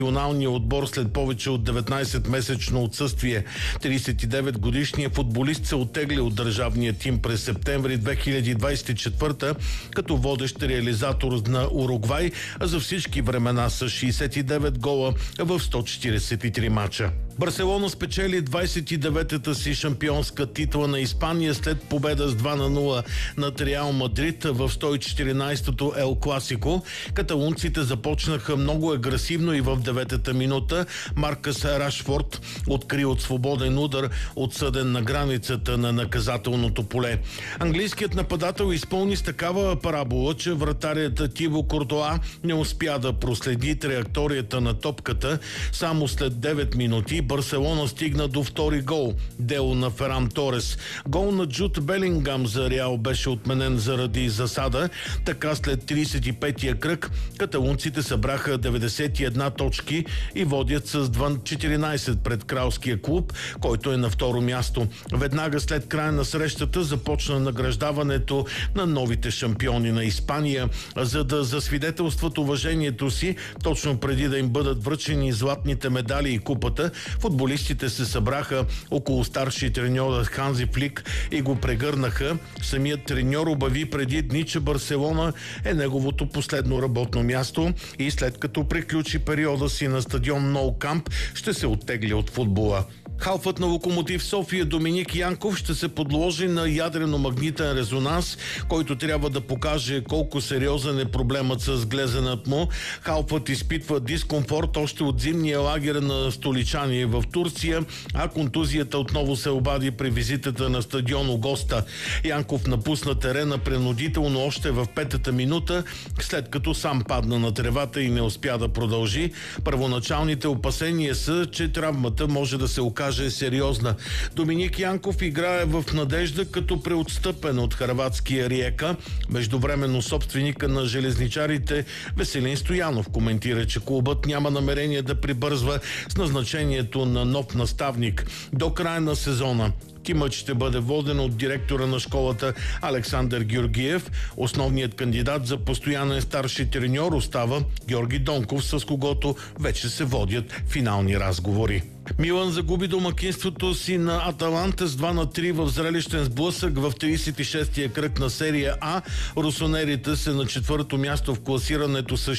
националния отбор след повече от 19-месечно отсъствие. 39-годишният футболист се оттегли от държавния тим през септември 2024 като водещ реализатор на Уругвай за всички времена с 69 гола в 143 мача. Барселона спечели 29-та си шампионска титла на Испания след победа с 2-0 над Реал Мадрид в 114-то Ел Класико. Каталунците започнаха много агресивно и в 9-та минута Маркъс Рашфорд откри от свободен удар, отсъден на границата на наказателното поле. Английският нападател изпълни с такава парабола, че вратарят Тибо Куртоа не успя да проследи траекторията на топката. Само след 9 минути Барселона стигна до втори гол. Дело на Феран Торес. Гол на Джуд Белингам за Реал беше отменен заради засада. Така след 35-я кръг каталунците събраха 91 точки и водят с 14 пред кралския клуб, който е на второ място. Веднага след края на срещата започна награждаването на новите шампиони на Испания, за да засвидетелстват уважението си точно преди да им бъдат връчени златните медали и купата. Футболистите се събраха около старши треньор Ханзи Флик и го прегърнаха. Самият треньор обяви преди дни, че Барселона е неговото последно работно място и след като приключи периода си на стадион Nou Camp, ще се оттегли от футбола. Халфът на Локомотив София Доминик Янков ще се подложи на ядрено-магнитен резонанс, който трябва да покаже колко сериозен е проблемът с глезенът му. Халфът изпитва дискомфорт още от зимния лагер на столичани в Турция, а контузията отново се обади при визитата на стадион Огоста. Янков напусна терена принудително още в 5-та минута, след като сам падна на тревата и не успя да продължи. Първоначалните опасения са, че травмата може да се окаже сериозна. Доминик Янков играе в надежда като преотстъпен от хърватския Риека. Междувременно собственика на железничарите Веселин Стоянов коментира, че клубът няма намерение да прибързва с назначението на нов наставник. До края на сезона тимът ще бъде воден от директора на школата Александър Георгиев. Основният кандидат за постоянен старши треньор остава Георги Донков, с когото вече се водят финални разговори. Милан загуби домакинството си на Аталанта с 2-3 в зрелищен сблъсък в 36-я кръг на серия А. Русонерите са на четвърто място в класирането с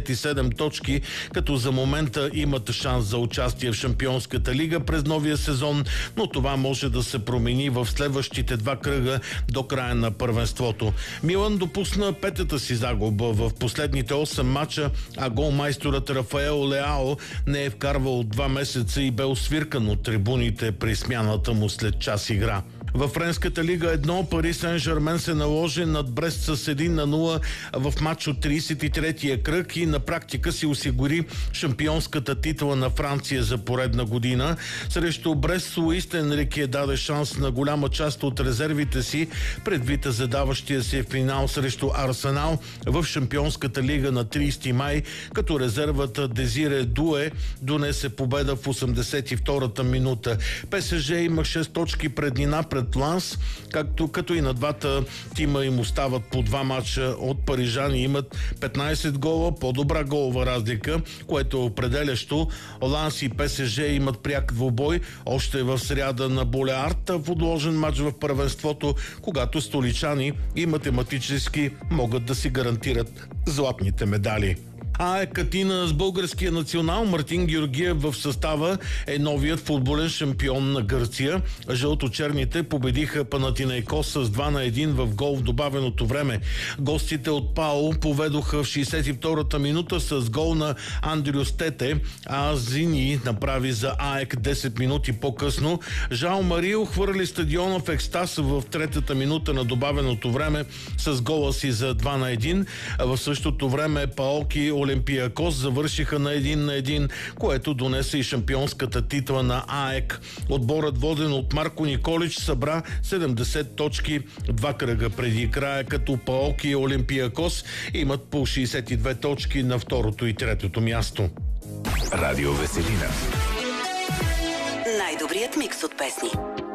67 точки, като за момента имат шанс за участие в Шампионската лига през новия сезон, но това може да се промени в следващите два кръга до края на първенството. Милан допусна петата си загуба в последните 8 мача, а голмайсторът Рафаел Леао не е вкарвал 2 месеца и бе освиркан от трибуните при смяната му след час игра. Във Френската лига 1 Пари Сен-Жермен се наложи над Брест с 1-0 в матч от 33-я кръг и на практика си осигури шампионската титла на Франция за поредна година. Срещу Брест Луис Енрике даде шанс на голяма част от резервите си предвид задаващия се финал срещу Арсенал в Шампионската лига на 30 май, като резервата Дезире Дуе донесе победа в 82-та минута. ПСЖ има 6 точки преднина пред Ланс, като и на двата тима им остават по 2 мача от парижани. Имат 15 гола, по-добра голова разлика, което е определящо. Ланс и ПСЖ имат пряк двубой още в сряда на Болеард в отложен мач в първенството, когато столичани и математически могат да си гарантират златните медали. АЕК Атина с българския национал Мартин Георгиев в състава е новият футболен шампион на Гърция. Жълто-черните победиха Панатинайкос с 2-1 в гол в добавеното време. Гостите от ПАО поведоха в 62-та минута с гол на Андрю Стете, а Зини направи за АЕК 10 минути по-късно. Жао Марио хвърли стадиона в екстаз в 3-та минута на добавеното време с гола си за 2-1. В същото време ПАОК и Олимпиакос завършиха на 1-1, което донесе и шампионската титла на АЕК. Отборът, воден от Марко Николич, събра 70 точки 2 кръга преди края, като ПАОК и Олимпиакос имат по 62 точки на второто и третото място. Радио Веселина. Най-добрият микс от песни.